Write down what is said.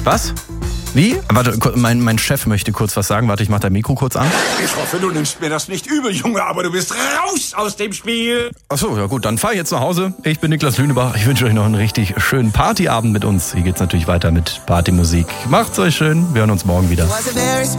Was? Wie? Warte, mein Chef möchte kurz was sagen. Warte, ich mach dein Mikro kurz an. Ich hoffe, du nimmst mir das nicht übel, Junge, aber du bist raus aus dem Spiel. Achso, ja gut, dann fahr ich jetzt nach Hause. Ich bin Niklas Lünebach. Ich wünsche euch noch einen richtig schönen Partyabend mit uns. Hier geht's natürlich weiter mit Partymusik. Macht's euch schön. Wir hören uns morgen wieder.